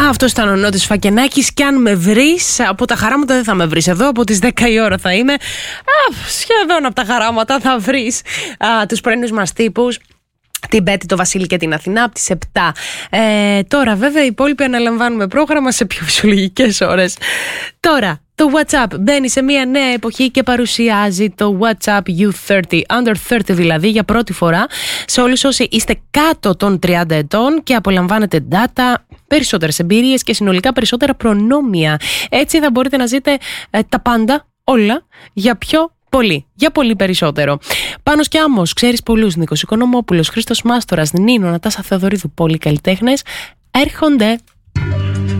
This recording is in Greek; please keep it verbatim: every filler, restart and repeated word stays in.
Α, αυτό ήταν ο Νότης Φακενάκης. Και αν με βρεις, από τα χαράματα δεν θα με βρεις εδώ. Από τις δέκα η ώρα θα είμαι. Α, σχεδόν από τα χαράματα θα βρεις α, τους πρωινούς μας τύπους. Την Πέτη, το Βασίλη και την Αθηνά από τις επτά. Ε, τώρα βέβαια οι υπόλοιποι αναλαμβάνουμε πρόγραμμα σε πιο φυσιολογικές ώρες. Τώρα το WhatsApp μπαίνει σε μια νέα εποχή και παρουσιάζει το WhatsApp γιου θέρτι, under θέρτι δηλαδή, για πρώτη φορά σε όλους όσοι είστε κάτω των τριάντα ετών και απολαμβάνετε data, περισσότερες εμπειρίες και συνολικά περισσότερα προνόμια. Έτσι θα μπορείτε να ζείτε ε, τα πάντα, όλα, για πιο πολύ, για πολύ περισσότερο. Πάνος και Άμμος, ξέρεις πολλούς, Νίκος Οικονομόπουλος, Χρήστος Μάστορας, Νίνο, Νατάσα Θεοδωρίδου, πολλοί καλλιτέχνες έρχονται.